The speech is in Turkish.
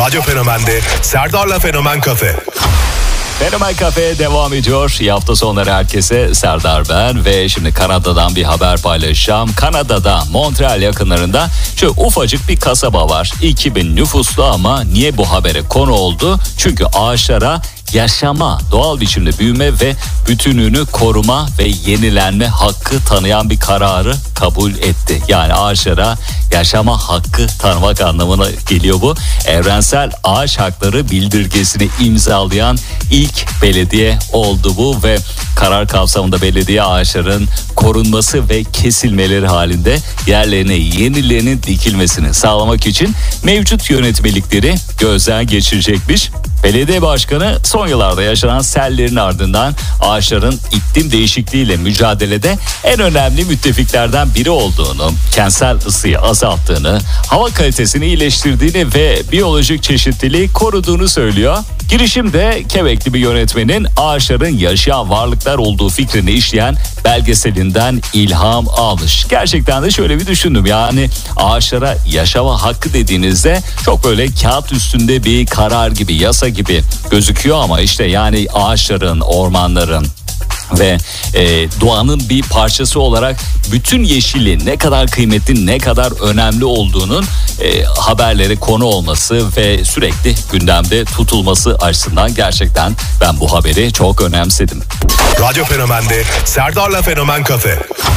Radyo Fenomen'de Serdar'la Fenomen Kafe. Fenomen Kafe devam ediyor. İyi hafta sonları herkese. Serdar ben ve şimdi Kanada'dan bir haber paylaşacağım. Kanada'da Montreal yakınlarında şöyle ufacık bir kasaba var. 2000 nüfuslu ama niye bu habere konu oldu? Çünkü ağaçlara yaşama, doğal biçimde büyüme ve bütünlüğünü koruma ve yenilenme hakkı tanıyan bir kararı kabul etti. Yani ağaçlara yaşama hakkı tanımak anlamına geliyor bu. Evrensel Ağaç Hakları Bildirgesi'ni imzalayan ilk belediye oldu bu ve karar kapsamında belediye ağaçların korunması ve kesilmeleri halinde yerlerine yenilerinin dikilmesini sağlamak için mevcut yönetmelikleri gözden geçirecekmiş. Belediye başkanı son yıllarda yaşanan sellerin ardından ağaçların iklim değişikliğiyle mücadelede en önemli müttefiklerden biri olduğunu, kentsel ısıyı azalttığını, hava kalitesini iyileştirdiğini ve biyolojik çeşitliliği koruduğunu söylüyor. Girişimde Quebec'li bir yönetmenin ağaçların yaşayan varlıklar olduğu fikrini işleyen belgeselinden ilham almış. Gerçekten de şöyle bir düşündüm, yani ağaçlara yaşama hakkı dediğinizde çok böyle kağıt üstünde bir karar gibi, yasa gibi gözüküyor ama işte yani ağaçların, ormanların ve doğanın bir parçası olarak bütün yeşilliğin ne kadar kıymetli, ne kadar önemli olduğunun haberlere konu olması ve sürekli gündemde tutulması açısından gerçekten ben bu haberi çok önemsedim. Radyo Fenomen'de Serdar'la Fenomen Kafe.